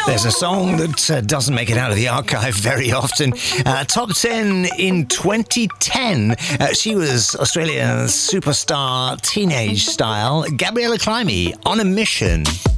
There's a song that doesn't make it out of the archive very often. Top 10 in 2010. She was Australia's superstar teenage style, Gabriella Climbey, On a Mission.